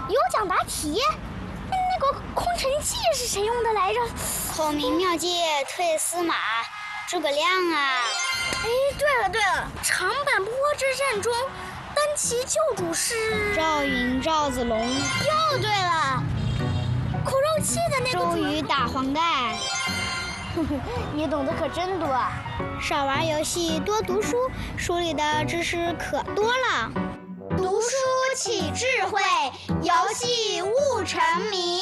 有奖答题。那个空城计是谁用的来着？ 孔明妙计退司马，诸葛亮啊！ 哎，对了，长坂坡之战中，单骑救主是赵云、赵子龙。 又对了，口肉器的那个周瑜打黄盖。 你懂得可真多。 少玩游戏，多读书，书里的知识可多了。 读书起智慧，游戏悟沉迷。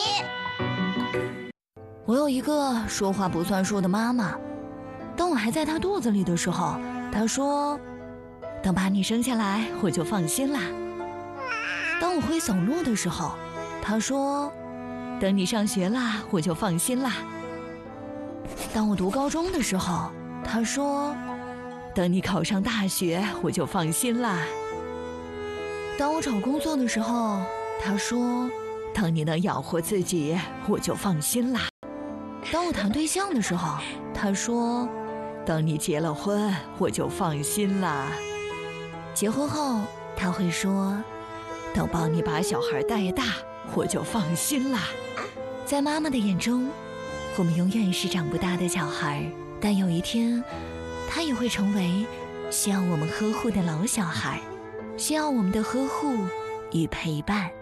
我有一个说话不算数的妈妈，当我还在她肚子里的时候，她说：“等把你生下来，我就放心啦。”当我会走路的时候，她说：“等你上学啦，我就放心啦。”当我读高中的时候，她说：“等你考上大学，我就放心啦。”当我找工作的时候，她说：“等你能养活自己，我就放心啦。”当我谈对象的时候，她说：“等你结了婚，我就放心啦。”结婚后，她会说：“等帮你把小孩带大，我就放心啦。”在妈妈的眼中，我们永远是长不大的小孩，但有一天，她也会成为需要我们呵护的老小孩，需要我们的呵护与陪伴。